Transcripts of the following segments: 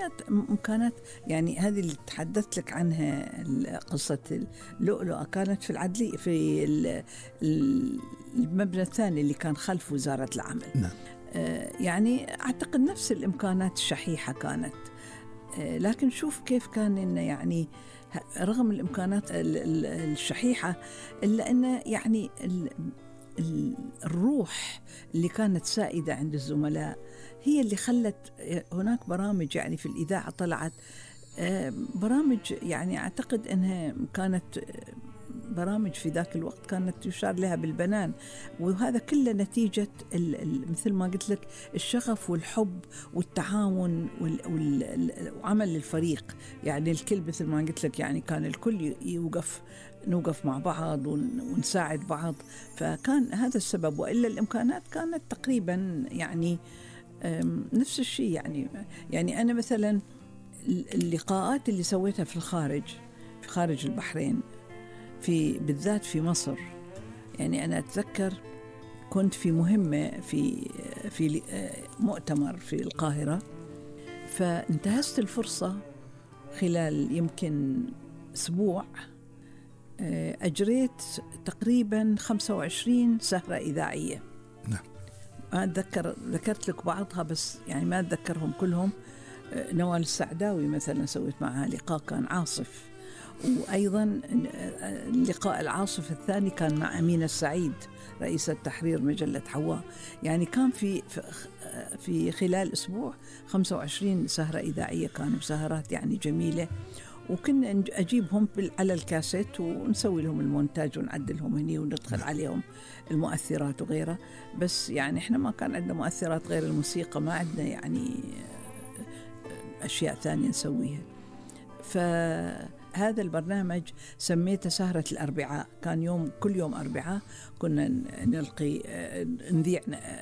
كانت يعني هذه اللي تحدثت لك عنها قصة اللؤلؤة كانت في العدلية في المبنى الثاني اللي كان خلف وزارة العمل. نعم. يعني أعتقد نفس الإمكانات الشحيحة كانت، لكن شوف كيف كان إنه يعني رغم الإمكانات الشحيحة إلا إنه يعني الروح اللي كانت سائدة عند الزملاء هي اللي خلت هناك برامج يعني في الإذاعة طلعت برامج يعني أعتقد أنها كانت برامج في ذاك الوقت كانت يشار لها بالبنان، وهذا كله نتيجة مثل ما قلت لك الشغف والحب والتعاون وعمل الفريق. يعني الكل مثل ما قلت لك يعني كان الكل نوقف مع بعض ونساعد بعض، فكان هذا السبب. وإلا الإمكانات كانت تقريبا يعني نفس الشيء. يعني أنا مثلا اللقاءات اللي سويتها في خارج البحرين بالذات في مصر، يعني أنا أتذكر كنت في مهمة في مؤتمر في القاهرة، فانتهزت الفرصة خلال يمكن أسبوع أجريت تقريبا 25 سهرة إذاعية. نعم. ذكرت لك بعضها بس يعني ما أتذكرهم كلهم. نوال السعداوي مثلا سويت معها لقاء كان عاصف، وأيضا اللقاء العاصف الثاني كان مع أمينة السعيد رئيسة تحرير مجلة حواء. يعني كان في خلال أسبوع 25 سهرة إذاعية، كانوا سهرات يعني جميلة، وكنا أجيبهم على الكاسيت ونسوي لهم المونتاج ونعدلهم هني وندخل عليهم المؤثرات وغيرها. بس يعني إحنا ما كان عندنا مؤثرات غير الموسيقى، ما عندنا يعني أشياء ثانية نسويها. فهذا البرنامج سميته سهرة الأربعاء، كان كل يوم أربعاء كنا نذيع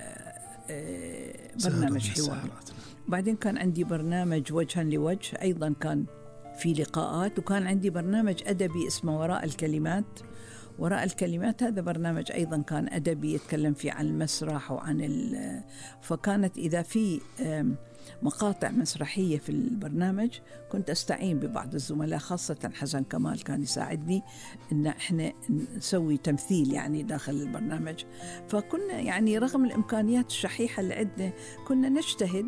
برنامج حوار. بعدين كان عندي برنامج وجها لوجه أيضا كان في لقاءات، وكان عندي برنامج أدبي اسمه وراء الكلمات. هذا برنامج أيضا كان أدبي يتكلم فيه عن المسرح فكانت إذا في مقاطع مسرحية في البرنامج كنت أستعين ببعض الزملاء، خاصة حسن كمال كان يساعدني إن إحنا نسوي تمثيل يعني داخل البرنامج. فكنا يعني رغم الإمكانيات الشحيحة اللي عندنا كنا نجتهد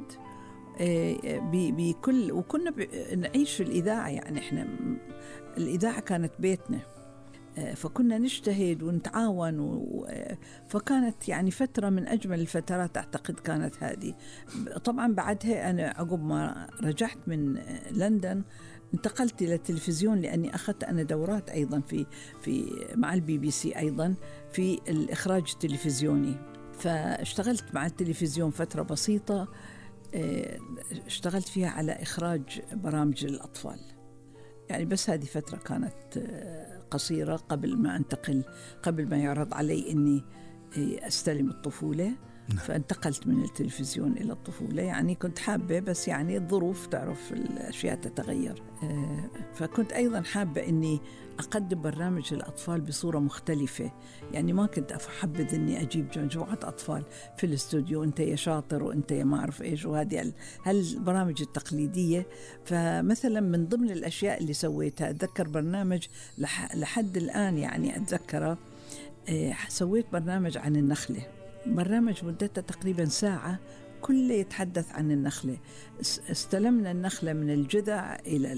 بكل، وكنا نعيش في الإذاعة. يعني إحنا الإذاعة كانت بيتنا، فكنا نجتهد ونتعاون فكانت يعني فترة من أجمل الفترات أعتقد كانت هذه. طبعا بعدها أنا عقب ما رجعت من لندن انتقلت إلى التلفزيون، لأني أخذت أنا دورات أيضا في مع الBBC أيضا في الإخراج التلفزيوني، فاشتغلت مع التلفزيون فترة بسيطة، اشتغلت فيها على إخراج برامج الأطفال. يعني بس هذه فترة كانت قصيرة قبل ما يعرض علي إني أستلم الطفولة. فانتقلت من التلفزيون إلى الطفولة. يعني كنت حابة، بس يعني الظروف تعرف الأشياء تتغير. فكنت أيضا حابة إني أقدم برنامج الأطفال بصورة مختلفة. يعني ما كنت أحبذ إني أجيب مجموعة أطفال في الاستوديو، أنت يا شاطر وأنت يا ما أعرف إيش، وهذه البرامج التقليدية. فمثلا من ضمن الأشياء اللي سويتها أتذكر برنامج لحد الآن يعني أتذكره، سويت برنامج عن النخلة، برنامج مدته تقريبا ساعة كله يتحدث عن النخلة. استلمنا النخلة من الجذع إلى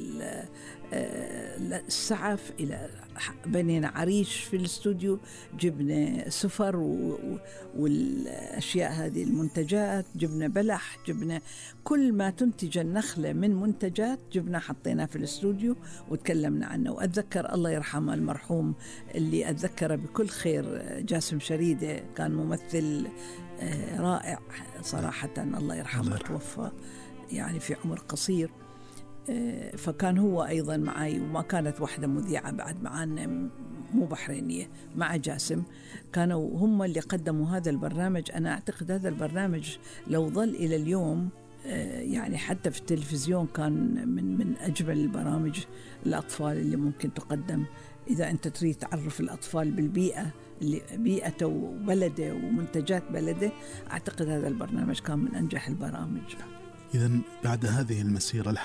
السعف، إلى بنينا عريش في الاستوديو، جبنا سفر والأشياء هذه المنتجات، جبنا بلح، جبنا كل ما تنتج النخلة من منتجات جبنا حطيناه في الاستوديو وتكلمنا عنه. وأتذكر الله يرحمه المرحوم اللي أتذكره بكل خير جاسم شريدة، كان ممثل رائع صراحة، الله يرحمه، توفى يعني في عمر قصير. فكان هو أيضا معي، وما كانت واحدة مذيعة بعد معنا مو بحرينية، مع جاسم، كانوا هم اللي قدموا هذا البرنامج. أنا أعتقد هذا البرنامج لو ظل إلى اليوم يعني حتى في التلفزيون كان من أجمل البرامج الأطفال اللي ممكن تقدم إذا أنت تريد تعرف الأطفال بالبيئة، بيئته وبلده ومنتجات بلده. أعتقد هذا البرنامج كان من أنجح البرامج. إذن بعد هذه المسيرة